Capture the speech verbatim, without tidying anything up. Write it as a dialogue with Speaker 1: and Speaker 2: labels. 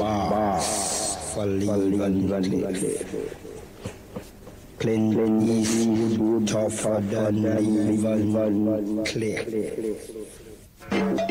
Speaker 1: Bars for leaving Clint Eastwood tougher than leaving clear.